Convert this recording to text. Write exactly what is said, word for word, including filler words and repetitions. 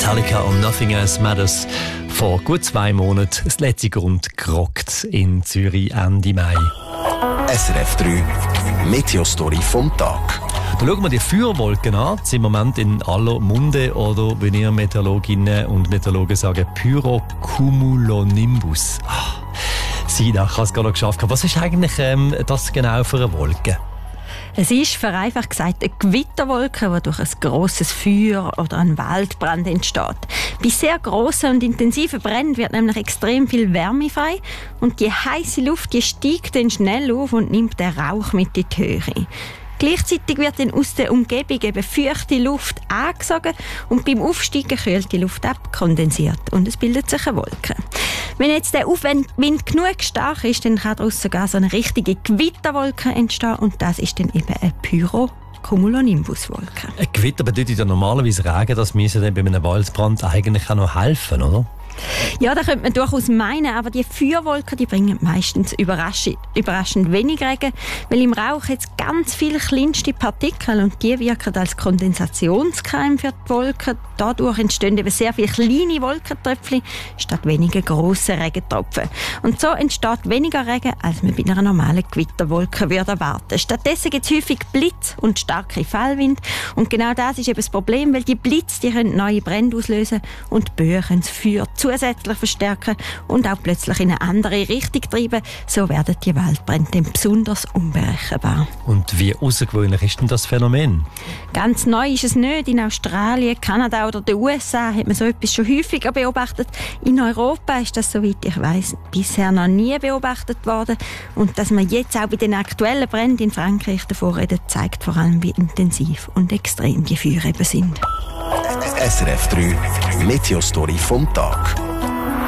Metallica und Nothing Else Matters. Vor gut zwei Monaten das letzte Grund gerockt in Zürich Ende Mai. S R F drei Meteostory vom Tag. Da schauen wir die Feuerwolken an. Das ist im Moment in aller Munde oder, wie ihr Meteorologinnen und Meteorologen sagen, Pyrocumulonimbus. Ah, Sina, ich habe es gerade noch geschafft. Was ist eigentlich ähm, das genau für eine Wolke? Es ist vereinfacht gesagt eine Gewitterwolke, die durch ein grosses Feuer oder einen Waldbrand entsteht. Bei sehr grossen und intensiven Bränden wird nämlich extrem viel Wärme frei und die heiße Luft die steigt dann schnell auf und nimmt den Rauch mit in die Höhe. Gleichzeitig wird dann aus der Umgebung eben feuchte Luft angesogen und beim Aufsteigen kühlt die Luft ab, kondensiert und es bildet sich eine Wolke. Wenn jetzt der Aufwind genug stark ist, dann kann daraus sogar so eine richtige Gewitterwolke entstehen und das ist dann eben eine Pyrocumulonimbuswolke. Ein Gewitter bedeutet ja normalerweise Regen, das müsste dann bei einem Waldbrand eigentlich auch noch helfen, oder? Ja, das könnte man durchaus meinen, aber die Feuerwolken die bringen meistens überraschend, überraschend wenig Regen, weil im Rauch jetzt ganz viele kleinste Partikel und die wirken als Kondensationskeim für die Wolken. Dadurch entstehen eben sehr viele kleine Wolkentröpfchen statt weniger grosse Regentropfen. Und so entsteht weniger Regen, als man bei einer normalen Gewitterwolke würde erwarten. Stattdessen gibt es häufig Blitz und starke Fallwind. Und genau das ist eben das Problem, weil die Blitze die können neue Brände auslösen und die Böen können das Feuer zusätzlich verstärken und auch plötzlich in eine andere Richtung treiben. So werden die Waldbrände dann besonders unberechenbar. Und wie außergewöhnlich ist denn das Phänomen? Ganz neu ist es nicht. In Australien, Kanada oder den U S A hat man so etwas schon häufiger beobachtet. In Europa ist das, soweit ich weiss, bisher noch nie beobachtet worden. Und dass man jetzt auch bei den aktuellen Bränden in Frankreich davor redet, zeigt vor allem, wie intensiv und extrem die Feuer eben sind. S R F drei Meteostory vom Tag.